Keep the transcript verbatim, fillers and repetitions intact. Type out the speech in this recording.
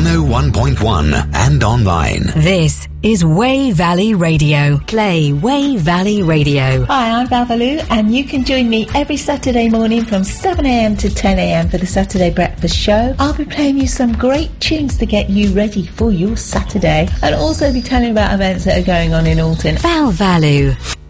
one oh one point one and online. This is Way Valley Radio. Play Way Valley Radio. Hi, I'm Babalu, and you can join me every Saturday morning from seven a.m. to ten a.m. for the Saturday Breakfast Show. I'll be playing you some great tunes to get you ready for your Saturday, and also be telling about events that are going on in Alton. Val Valu.